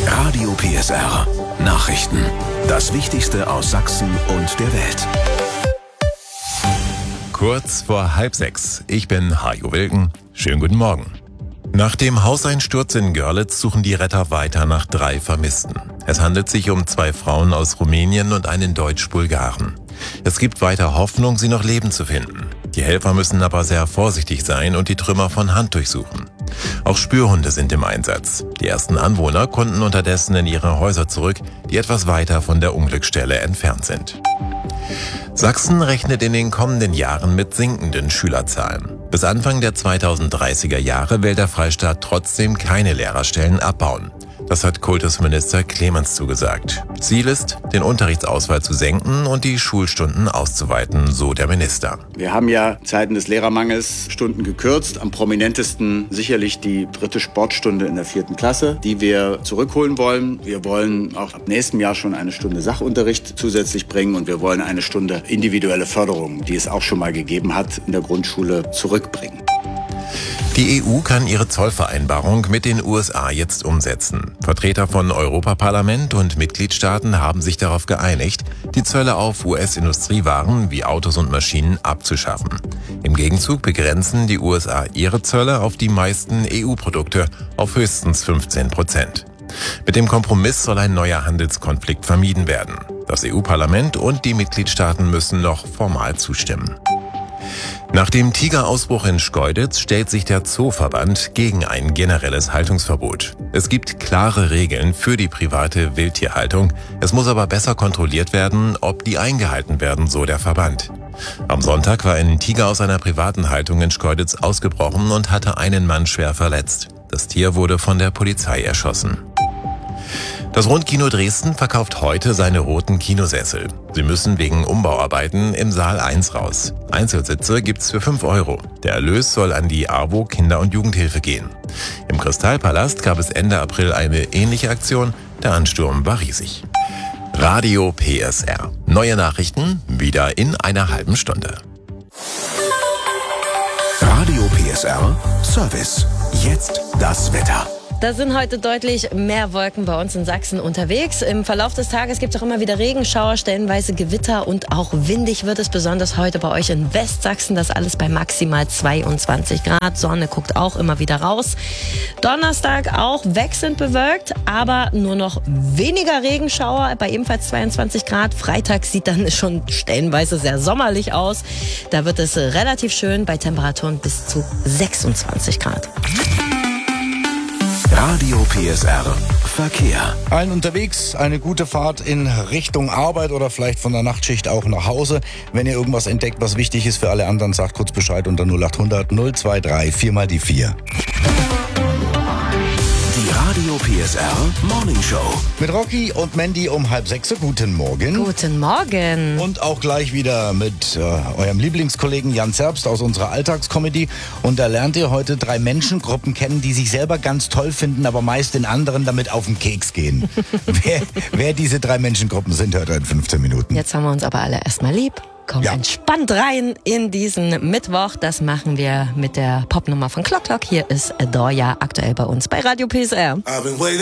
Radio PSR. Nachrichten. Das Wichtigste aus Sachsen und der Welt. Kurz vor 5:30. Ich bin Hajo Wilken. Schönen guten Morgen. Nach dem Hauseinsturz in Görlitz suchen die Retter weiter nach 3 Vermissten. Es handelt sich um 2 Frauen aus Rumänien und einen Deutsch-Bulgaren. Es gibt weiter Hoffnung, sie noch lebend zu finden. Die Helfer müssen aber sehr vorsichtig sein und die Trümmer von Hand durchsuchen. Auch Spürhunde sind im Einsatz. Die ersten Anwohner konnten unterdessen in ihre Häuser zurück, die etwas weiter von der Unglücksstelle entfernt sind. Sachsen rechnet in den kommenden Jahren mit sinkenden Schülerzahlen. Bis Anfang der 2030er Jahre will der Freistaat trotzdem keine Lehrerstellen abbauen. Das hat Kultusminister Clemens zugesagt. Ziel ist, den Unterrichtsausfall zu senken und die Schulstunden auszuweiten, so der Minister. Wir haben ja in Zeiten des Lehrermangels Stunden gekürzt. Am prominentesten sicherlich die 3. Sportstunde in der 4. Klasse, die wir zurückholen wollen. Wir wollen auch ab nächstem Jahr schon eine Stunde Sachunterricht zusätzlich bringen und wir wollen eine Stunde individuelle Förderung, die es auch schon mal gegeben hat, in der Grundschule zurückbringen. Die EU kann ihre Zollvereinbarung mit den USA jetzt umsetzen. Vertreter von Europaparlament und Mitgliedstaaten haben sich darauf geeinigt, die Zölle auf US-Industriewaren wie Autos und Maschinen abzuschaffen. Im Gegenzug begrenzen die USA ihre Zölle auf die meisten EU-Produkte auf höchstens 15%. Mit dem Kompromiss soll ein neuer Handelskonflikt vermieden werden. Das EU-Parlament und die Mitgliedstaaten müssen noch formal zustimmen. Nach dem Tigerausbruch in Schkeuditz stellt sich der Zooverband gegen ein generelles Haltungsverbot. Es gibt klare Regeln für die private Wildtierhaltung. Es muss aber besser kontrolliert werden, ob die eingehalten werden, so der Verband. Am Sonntag war ein Tiger aus einer privaten Haltung in Schkeuditz ausgebrochen und hatte einen Mann schwer verletzt. Das Tier wurde von der Polizei erschossen. Das Rundkino Dresden verkauft heute seine roten Kinosessel. Sie müssen wegen Umbauarbeiten im Saal 1 raus. Einzelsitze gibt's für 5 €. Der Erlös soll an die AWO Kinder- und Jugendhilfe gehen. Im Kristallpalast gab es Ende April eine ähnliche Aktion. Der Ansturm war riesig. Radio PSR. Neue Nachrichten wieder in einer halben Stunde. Radio PSR Service. Jetzt das Wetter. Da sind heute deutlich mehr Wolken bei uns in Sachsen unterwegs. Im Verlauf des Tages gibt es auch immer wieder Regenschauer, stellenweise Gewitter und auch windig wird es besonders heute bei euch in Westsachsen. Das alles bei maximal 22 Grad. Sonne guckt auch immer wieder raus. Donnerstag auch wechselnd bewölkt, aber nur noch weniger Regenschauer bei ebenfalls 22 Grad. Freitag sieht dann schon stellenweise sehr sommerlich aus. Da wird es relativ schön bei Temperaturen bis zu 26 Grad. Radio PSR Verkehr. Allen unterwegs, eine gute Fahrt in Richtung Arbeit oder vielleicht von der Nachtschicht auch nach Hause. Wenn ihr irgendwas entdeckt, was wichtig ist für alle anderen, sagt kurz Bescheid unter 0800 023 4 mal die 4. Die Radio PSR Morning Show. Mit Rocky und Mandy um 5:30. Guten Morgen. Guten Morgen. Und auch gleich wieder mit eurem Lieblingskollegen Jan Zerbst aus unserer Alltagscomedy. Und da lernt ihr heute 3 Menschengruppen kennen, die sich selber ganz toll finden, aber meist den anderen damit auf den Keks gehen. Wer diese 3 Menschengruppen sind, hört ihr in 15 Minuten. Jetzt haben wir uns aber alle erstmal lieb. Kommt entspannt rein in diesen Mittwoch. Das machen wir mit der Popnummer von Clock Clock. Hier ist Adore aktuell bei uns bei Radio PSR.